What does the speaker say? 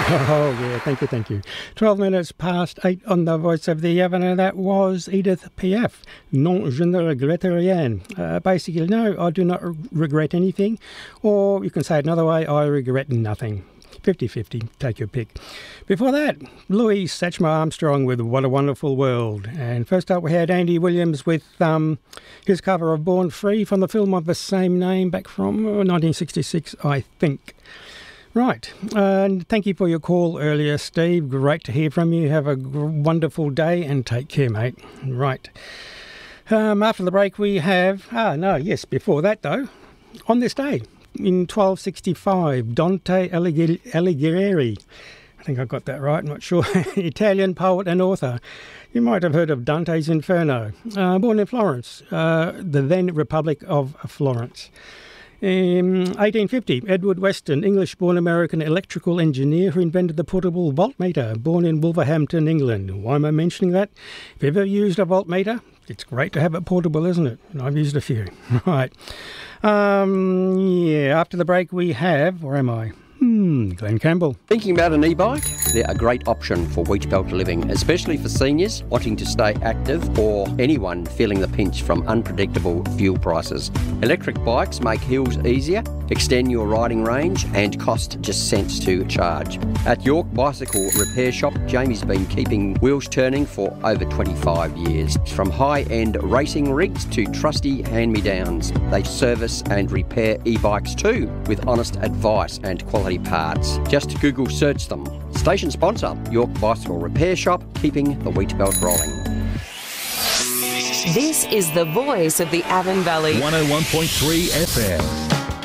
Oh, yeah, thank you. 12 minutes past 8 on the Voice of the Avon, and that was Edith Piaf. Non, je ne regrette rien. Basically, no, I do not regret anything. Or you can say it another way, I regret nothing. 50-50, take your pick. Before that, Louis Satchmo Armstrong with What a Wonderful World. And first up we had Andy Williams with his cover of Born Free from the film of the same name back from 1966, I think. Right, and thank you for your call earlier, Steve. Great to hear from you. Have a wonderful day and take care, mate. Right. After the break we have... before that though, on this day, in 1265, Dante Alighieri, I think I got that right, I'm not sure, Italian poet and author. You might have heard of Dante's Inferno. Born in Florence, the then Republic of Florence. In 1850, Edward Weston, English-born American electrical engineer who invented the portable voltmeter, born in Wolverhampton, England. Why am I mentioning that? If you've ever used a voltmeter, it's great to have it portable, isn't it? And I've used a few. Right. After the break we have... Where am I? Glenn Campbell. Thinking about an e-bike? They're a great option for Wheatbelt living, especially for seniors wanting to stay active or anyone feeling the pinch from unpredictable fuel prices. Electric bikes make hills easier, extend your riding range and cost just cents to charge. At York Bicycle Repair Shop, Jamie's been keeping wheels turning for over 25 years. From high-end racing rigs to trusty hand-me-downs, they service and repair e-bikes too, with honest advice and quality parts. Just Google search them. Station sponsor, York Bicycle Repair Shop, keeping the wheat belt rolling. This is the voice of the Avon Valley. 101.3 FM.